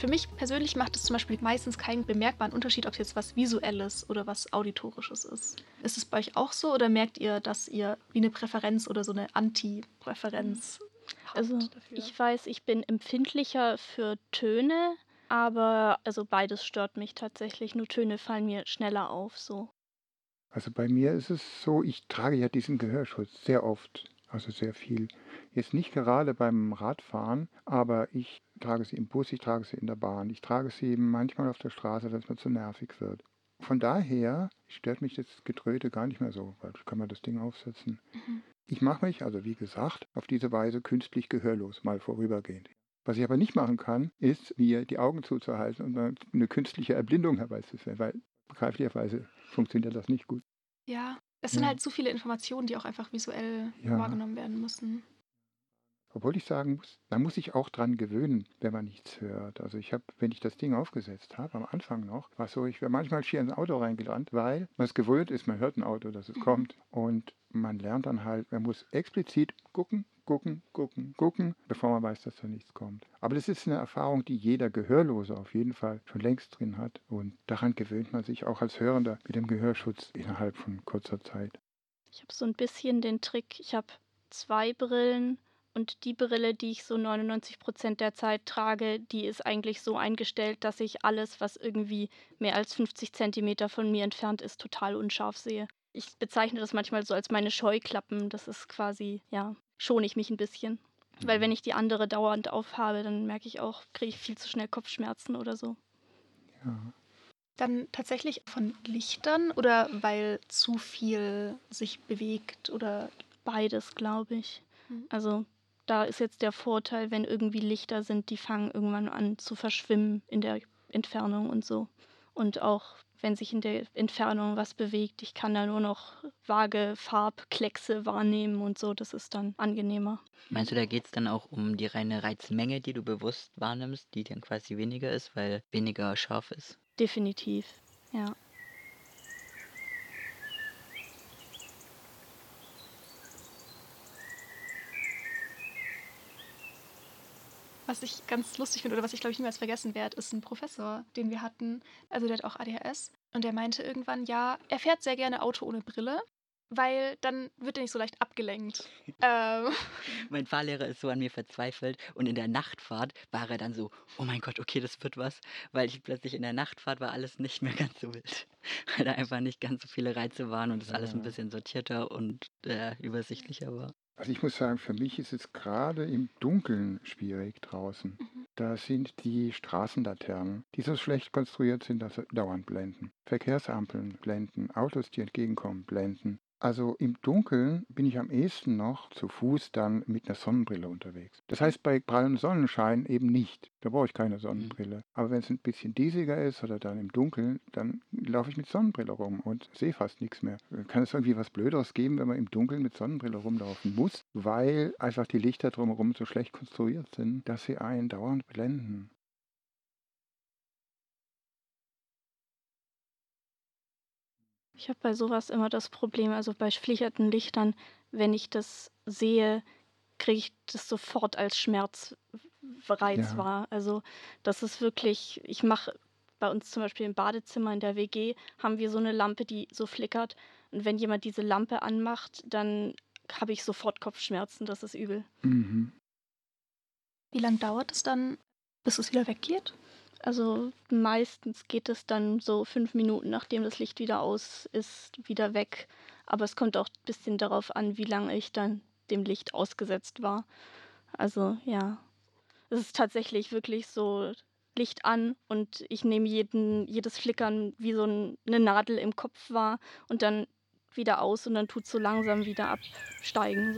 Für mich persönlich macht es zum Beispiel meistens keinen bemerkbaren Unterschied, ob es jetzt was Visuelles oder was Auditorisches ist. Ist es bei euch auch so oder merkt ihr, dass ihr wie eine Präferenz oder so eine Anti-Präferenz Also, habt dafür? ich weiß, ich bin empfindlicher für Töne, aber also beides stört mich tatsächlich. Nur Töne fallen mir schneller auf so. Also bei mir ist es so, ich trage ja diesen Gehörschutz sehr oft, also sehr viel. Jetzt nicht gerade beim Radfahren, aber ich trage sie im Bus, ich trage sie in der Bahn, ich trage sie manchmal auf der Straße, wenn es mir zu nervig wird. Von daher stört mich das Getröte gar nicht mehr so, weil ich kann mir das Ding aufsetzen. Mhm. Ich mache mich, also wie gesagt, auf diese Weise künstlich gehörlos, mal vorübergehend. Was ich aber nicht machen kann, ist, mir die Augen zuzuhalten und dann eine künstliche Erblindung herbeizuführen, weil begreiflicherweise funktioniert das nicht gut. Ja, es sind Ja, halt so viele Informationen, die auch einfach visuell ja. wahrgenommen werden müssen. Obwohl ich sagen muss, man muss sich auch dran gewöhnen, wenn man nichts hört. Also ich habe, wenn ich das Ding aufgesetzt habe, am Anfang noch, war es so, ich wäre manchmal schier ins Auto reingerannt, weil man es gewöhnt ist, man hört ein Auto, dass es Mhm. kommt. Und man lernt dann halt, man muss explizit gucken, gucken, gucken, gucken, bevor man weiß, dass da nichts kommt. Aber das ist eine Erfahrung, die jeder Gehörlose auf jeden Fall schon längst drin hat. Und daran gewöhnt man sich auch als Hörender mit dem Gehörschutz innerhalb von kurzer Zeit. Ich habe so ein bisschen den Trick, ich habe 2 Brillen und die Brille, die ich so 99 der Zeit trage, die ist eigentlich so eingestellt, dass ich alles, was irgendwie mehr als 50 Zentimeter von mir entfernt ist, total unscharf sehe. Ich bezeichne das manchmal so als meine Scheuklappen. Das ist quasi ja, schone ich mich ein bisschen. Weil wenn Mhm. ich die andere dauernd aufhabe, dann merke ich auch, kriege ich viel zu schnell Kopfschmerzen oder so. Ja. Dann tatsächlich von Lichtern oder weil zu viel sich bewegt oder Beides, glaube ich. hm. Also, da ist jetzt der Vorteil, wenn irgendwie Lichter sind, die fangen irgendwann an zu verschwimmen in der Entfernung und so. Und auch wenn sich in der Entfernung was bewegt, ich kann da nur noch vage Farbkleckse wahrnehmen und so, das ist dann angenehmer. Meinst du, da geht's dann auch um die reine Reizmenge, die du bewusst wahrnimmst, die dann quasi weniger ist, weil weniger scharf ist? Definitiv, ja. Was ich ganz lustig finde oder was ich, glaube ich, niemals vergessen werde, ist ein Professor, den wir hatten. Also der hat auch ADHS. Und der meinte irgendwann, ja, er fährt sehr gerne Auto ohne Brille, weil dann wird er nicht so leicht abgelenkt. Ähm, Mein Fahrlehrer ist so an mir verzweifelt und in der Nachtfahrt war er dann so: „Oh mein Gott, okay, das wird was“, weil ich plötzlich in der Nachtfahrt war alles nicht mehr ganz so wild, weil da einfach nicht ganz so viele Reize waren und das alles ein Ja. bisschen sortierter und, übersichtlicher war. Also ich muss sagen, für mich ist es gerade im Dunkeln schwierig draußen. mhm. Da sind die Straßenlaternen, die so schlecht konstruiert sind, dass sie dauernd blenden. Verkehrsampeln blenden, Autos, die entgegenkommen, blenden. Also im Dunkeln bin ich am ehesten noch zu Fuß dann mit einer Sonnenbrille unterwegs. Das heißt bei prallem Sonnenschein eben nicht. Da brauche ich keine Mhm. Sonnenbrille. Aber wenn es ein bisschen diesiger ist oder dann im Dunkeln, dann laufe ich mit Sonnenbrille rum und sehe fast nichts mehr. Kann es irgendwie was Blöderes geben, wenn man im Dunkeln mit Sonnenbrille rumlaufen muss, weil einfach die Lichter drumherum so schlecht konstruiert sind, dass sie einen dauernd blenden? Ich habe bei sowas immer das Problem, also bei flichernden Lichtern, wenn ich das sehe, kriege ich das sofort als Schmerzreiz Ja. wahr. Also, das ist wirklich ich mache bei uns zum Beispiel im Badezimmer in der WG haben wir so eine Lampe, die so flickert. Und wenn jemand diese Lampe anmacht, dann habe ich sofort Kopfschmerzen, das ist übel. Mhm. Wie lange dauert es dann, bis es wieder weggeht? Also, meistens geht es dann so 5 Minuten, nachdem das Licht wieder aus ist, wieder weg. Aber es kommt auch ein bisschen darauf an, wie lange ich dann dem Licht ausgesetzt war. Also, ja. Es ist tatsächlich wirklich so Licht an und ich nehme jedes Flickern wie so 'ne Nadel im Kopf wahr und dann wieder aus und dann tut's so langsam wieder absteigen.